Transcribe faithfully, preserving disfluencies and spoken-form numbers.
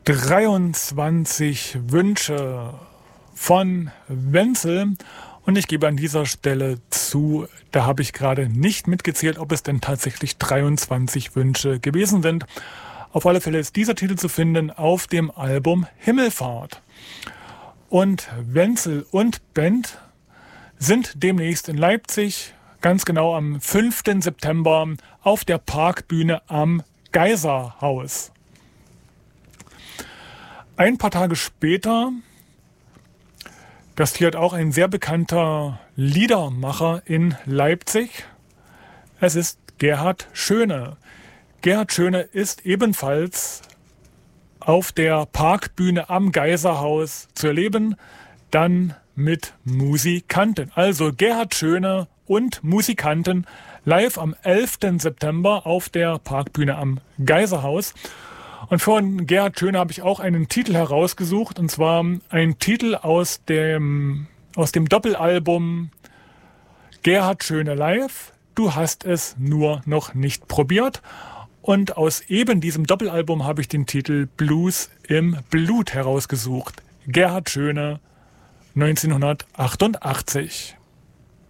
dreiundzwanzig Wünsche von Wenzel. Und ich gebe an dieser Stelle zu, da habe ich gerade nicht mitgezählt, ob es denn tatsächlich dreiundzwanzig Wünsche gewesen sind. Auf alle Fälle ist dieser Titel zu finden auf dem Album Himmelfahrt. Und Wenzel und Band sind demnächst in Leipzig, ganz genau am fünften September, auf der Parkbühne am Geiserhaus. Ein paar Tage später gastiert auch ein sehr bekannter Liedermacher in Leipzig. Es ist Gerhard Schöne. Gerhard Schöne ist ebenfalls auf der Parkbühne am Geiserhaus zu erleben, dann mit Musikanten. Also Gerhard Schöne und Musikanten live am elften September auf der Parkbühne am Geiserhaus. Und von Gerhard Schöne habe ich auch einen Titel herausgesucht, und zwar ein Titel aus dem, aus dem Doppelalbum Gerhard Schöne live, du hast es nur noch nicht probiert. Und aus eben diesem Doppelalbum habe ich den Titel Blues im Blut herausgesucht. Gerhard Schöne, neunzehnhundertachtundachtzig.